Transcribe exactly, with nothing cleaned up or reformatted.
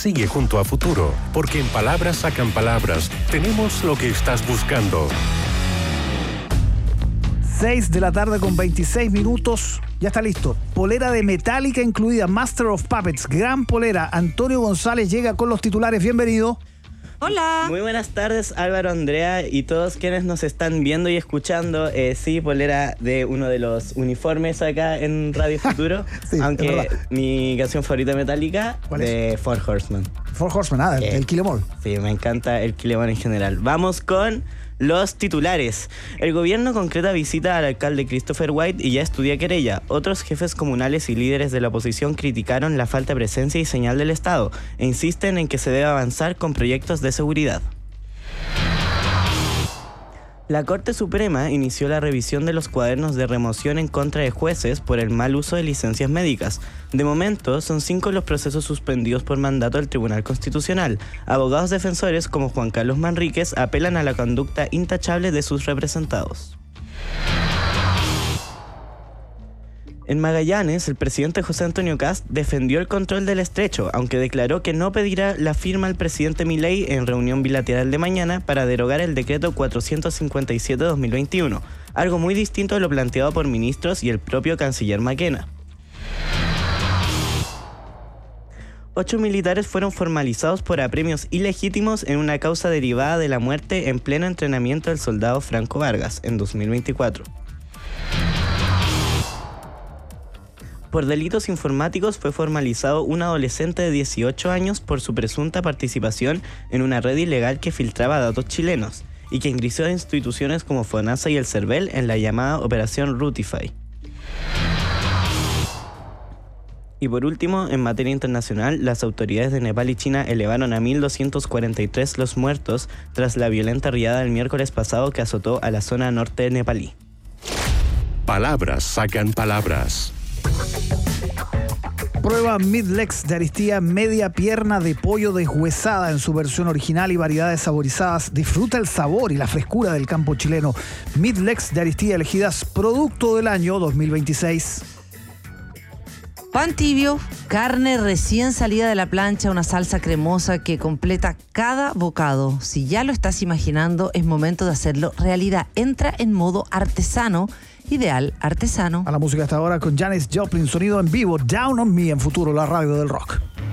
Sigue junto a Futuro, porque en Palabras Sacan Palabras tenemos lo que estás buscando. seis de la tarde con veintiséis minutos. Ya está listo. Polera de Metallica incluida, Master of Puppets, gran polera. Antonio González llega con los titulares. Bienvenido. Hola. Muy buenas tardes, Álvaro, Andrea y todos quienes nos están viendo y escuchando. Eh, sí, polera de uno de los uniformes acá en Radio Futuro. Sí, aunque mi canción favorita Metallica, de Four Horsemen. Four Horsemen, nada, Eh, el Kill Em All. Sí, me encanta el Kill Em All en general. Vamos con los titulares. El gobierno concreta visita al alcalde Christopher White y ya estudia querella. Otros jefes comunales y líderes de la oposición criticaron la falta de presencia y señal del Estado e insisten en que se debe avanzar con proyectos de seguridad. La Corte Suprema inició la revisión de los cuadernos de remoción en contra de jueces por el mal uso de licencias médicas. De momento, son cinco los procesos suspendidos por mandato del Tribunal Constitucional. Abogados defensores como Juan Carlos Manríquez apelan a la conducta intachable de sus representados. En Magallanes, el presidente José Antonio Kast defendió el control del estrecho, aunque declaró que no pedirá la firma al presidente Milei en reunión bilateral de mañana para derogar el decreto cuatrocientos cincuenta y siete de dos mil veintiuno, algo muy distinto a lo planteado por ministros y el propio canciller Maquena. Ocho militares fueron formalizados por apremios ilegítimos en una causa derivada de la muerte en pleno entrenamiento del soldado Franco Vargas en dos mil veinticuatro. Por delitos informáticos fue formalizado un adolescente de dieciocho años por su presunta participación en una red ilegal que filtraba datos chilenos y que ingresó a instituciones como FONASA y el CERVEL en la llamada Operación Rutify. Y por último, en materia internacional, las autoridades de Nepal y China elevaron a mil doscientos cuarenta y tres los muertos tras la violenta riada del miércoles pasado que azotó a la zona norte nepalí. Palabras Sacan Palabras. Prueba Midlex de Aristía, media pierna de pollo deshuesada en su versión original y variedades saborizadas. Disfruta el sabor y la frescura del campo chileno. Midlex de Aristía, elegidas Producto del Año dos mil veintiséis. Pan tibio, carne recién salida de la plancha, una salsa cremosa que completa cada bocado. Si ya lo estás imaginando, es momento de hacerlo realidad. Entra en modo artesano, ideal artesano. A la música hasta ahora con Janis Joplin, sonido en vivo, Down on Me en Futuro, la radio del rock.